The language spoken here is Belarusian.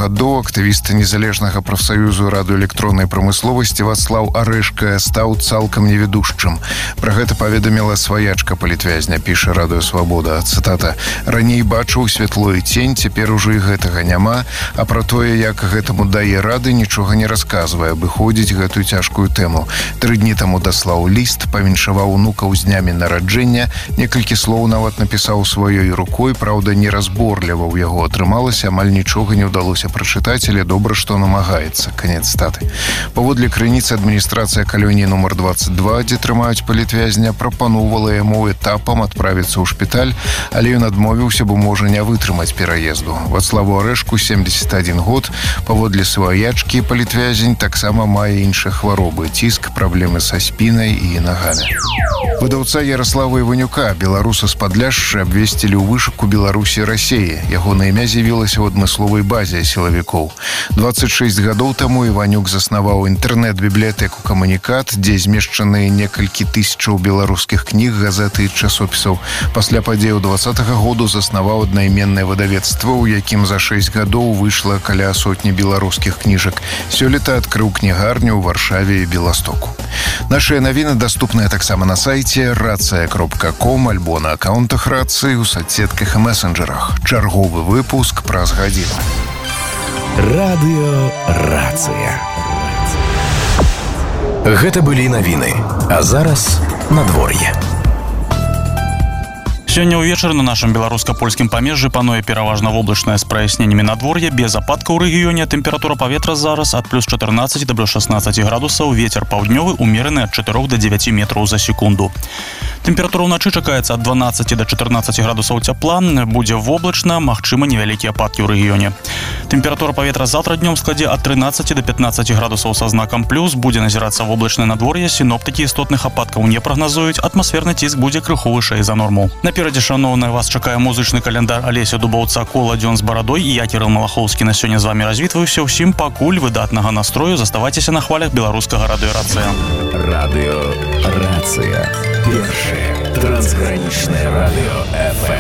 гадоў актывіст незалежнага прафсаюзу радыёэлектроннай прамысловасці Вацлаў Арэшка стаў цалкам невідушчым. Пра гэта паведаміла сваячка палітвязня, піша Радыё Свабода. Цытата: «Раней бачыў святло і цень, цяпер ужо і гэтага няма, а пра тое, як гэтаму дае рады, нічога не расказвае, абыходзіць гэтую цяжкую тэму. 3 дні таму даслаў ліст, павіншаваў унукаў з днямі нараджэння, некалькі слоў нават напісаў сваёй рукой, праўда, неразборліва ў яго атрымалася, амаль нічога не ўдалося прачытаць, але добра, што намагаецца». Канец цытаты. Паводле крыніцы, адміністрацыя калоніі нумар 22, дзе трымаюць палітвязня, прапаноўвала яму этапам адправіцца ў шпіталь, але ён адмовіўся, бо можа не вытрымаць пераезду. Вацлаву Арэшку 71 год. Паводле сваячкі, палітвязень таксама мае іншыя хваробы: ціск, праблемы са спінай і нагамі. Выдаўца Ярослава Іванюка, беларуса з Падляшша, абвесцілі ў вышуку Беларусі і Расіі. Ягонае імя з'явілася ў адмысловай базе сілавікоў. 26 гадоў таму Іванюк заснаваў інтэрнэт-бібліятэку «Камунікат», дзе змешчаны некалькі тысячаў беларускіх кніг, газеты і часопісаў. Пасля падзеяў 20-го году заснаваў аднайменнае выдавецтва, у якім за 6 гадоў выйшла каля сотні беларускіх кніжак. Сёлета адкрыў кнігарню ў Варшаве і Беластоку. Нашыя навіны даступныя таксама на сайце racja.com альбо на акаунтах Рацыі, у соцсетках і месенджерах. Чарговы выпуск праз гадзіну. Радыё Рацыя. Гэта былі навіны. А зараз надвор'е. Сёння ўвечары на нашым беларуска-польскім памежжы пануе пераважна воблачнае з праясненнямі надвор'е, без ападкаў у рэгіёне. Тэмпература паветра зараз ад плюс 14 да плюс 16 градусаў, вецер паўднёвы умераны ад 4 да 9 метраў за секунду. Тэмпература ўначы чакаецца ад 12 да 14 градусаў цяпла, будзе воблачна, магчыма невялікія ападкі ў рэгіёне. Тэмпература паветра заўтра днём складзе ад 13 да 15 градусаў са знакам плюс, будзе назірацца воблачнае надвор'е, сіноптыкі істотных ападкаў не прагназуюць, атмасферны ціск будзе крыху вышэй за норму. Наперадзе, шаноўная, вас чакае музычны каляндар Алеся Дубоўца «Кола дзён з барадой», і я, Кірыл Малахоўскі, на сёння з вамі развітваюся. Усім пакуль выдатнага настрою, заставайцеся на хвалях беларускага радыё Рацыя. Радыё Рацыя. Першае трансгранічнае радыё FM.